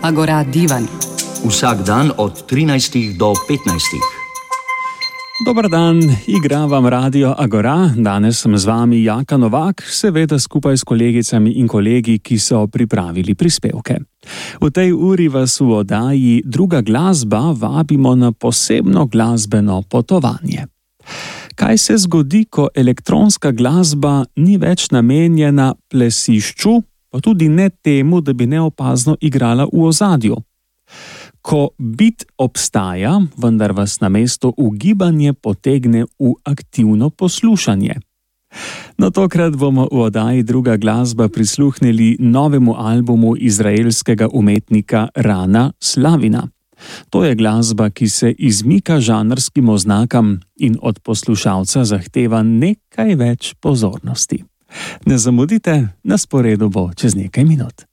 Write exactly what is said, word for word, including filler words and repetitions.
Agora Divan. Vsak dan od trinajstih do petnajstih. Dobar dan, igra vam Radio Agora. Danes sem z vami Jaka Novak, seveda skupaj s kolegicami in kolegi, ki so pripravili prispevke. V tej uri vas v oddaji Druga glasba vabimo na posebno glasbeno potovanje. Kaj se zgodi, ko elektronska glasba ni več namenjena plesišču, pa tudi ne temu, da bi neopazno igrala v ozadju? Ko bit obstaja, vendar vas namesto ugibanje potegne v aktivno poslušanje. No, tokrat bomo v oddaji Druga glasba prisluhnili novemu albumu izraelskega umetnika Rana Slavina. To je glasba, ki se izmika žanrskim oznakam in od poslušalca zahteva nekaj več pozornosti. Ne zamudite, na sporedu bo čez nekaj minut.